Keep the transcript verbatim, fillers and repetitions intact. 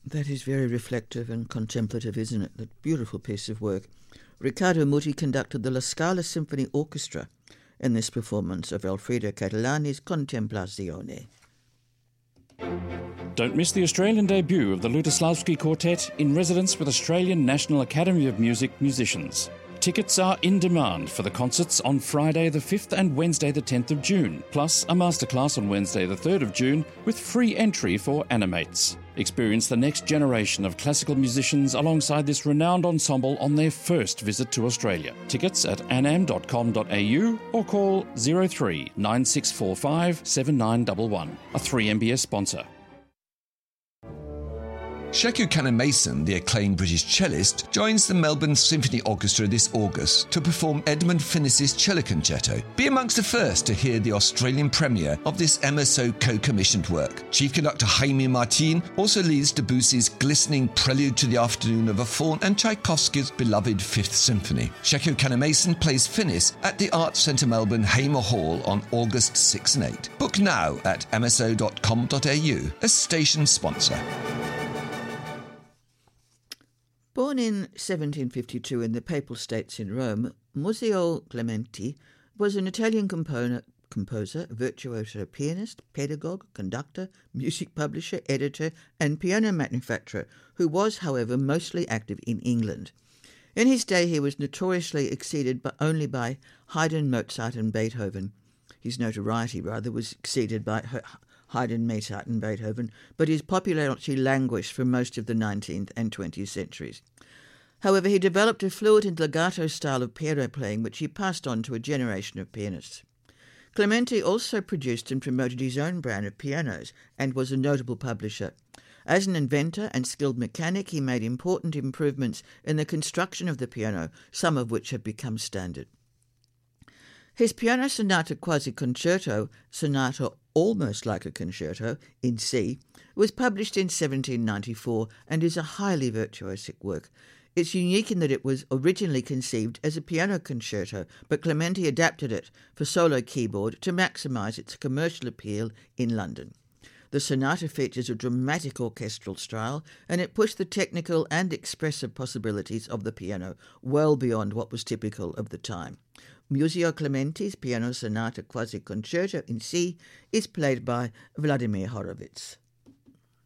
That is very reflective and contemplative, isn't it? That beautiful piece of work. Riccardo Muti conducted the La Scala Symphony Orchestra in this performance of Alfredo Catalani's Contemplazione. Don't miss the Australian debut of the Lutoslavsky Quartet in residence with Australian National Academy of Music musicians. Tickets are in demand for the concerts on Friday the fifth and Wednesday the tenth of June, plus a masterclass on Wednesday the third of June with free entry for Animates. Experience the next generation of classical musicians alongside this renowned ensemble on their first visit to Australia. Tickets at anam dot com dot a u or call zero three nine six four five seven nine one one. A three M B S sponsor. Sheku Kanneh-Mason, the acclaimed British cellist, joins the Melbourne Symphony Orchestra this August to perform Edmund Finnis's Cello Concerto. Be amongst the first to hear the Australian premiere of this M S O co-commissioned work. Chief conductor Jaime Martin also leads Debussy's glistening Prelude to the Afternoon of a Faun and Tchaikovsky's beloved Fifth Symphony. Sheku Kanneh-Mason plays Finnis at the Arts Centre Melbourne Hamer Hall on August sixth and eighth. Book now at m s o dot com dot a u, a station sponsor. Born in seventeen fifty-two in the Papal States in Rome, Muzio Clementi was an Italian composer, composer, virtuoso pianist, pedagogue, conductor, music publisher, editor and piano manufacturer who was, however, mostly active in England. In his day he was notoriously exceeded by, only by Haydn, Mozart and Beethoven. His notoriety, rather, was exceeded by Haydn, Mozart and Beethoven, but his popularity languished for most of the nineteenth and twentieth centuries. However, he developed a fluid and legato style of piano playing which he passed on to a generation of pianists. Clementi also produced and promoted his own brand of pianos and was a notable publisher. As an inventor and skilled mechanic, he made important improvements in the construction of the piano, some of which have become standard. His piano sonata quasi concerto, sonata almost like a concerto, in C, was published in seventeen ninety-four and is a highly virtuosic work. It's unique in that it was originally conceived as a piano concerto, but Clementi adapted it for solo keyboard to maximise its commercial appeal in London. The sonata features a dramatic orchestral style, and it pushed the technical and expressive possibilities of the piano well beyond what was typical of the time. Muzio Clementi's Piano Sonata Quasi Concerto in C is played by Vladimir Horowitz.